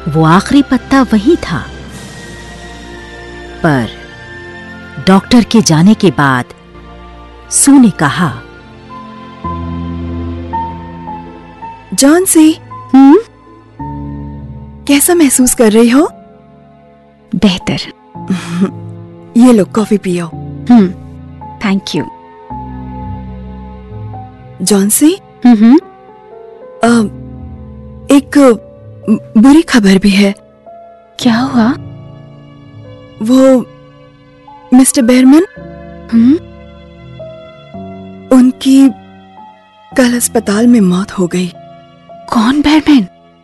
वो आखिरी पत्ता वही था। पर डॉक्टर के जाने के बाद सू ने कहा, जॉन सी, कैसा महसूस कर रही हो? बेहतर। ये लो कॉफी पियो। Thank you. जॉन सी, एक बुरी खबर भी है। क्या हुआ? वो मिस्टर बेरमन, उनकी कल अस्पताल में मौत हो गई। कौन बेरमन?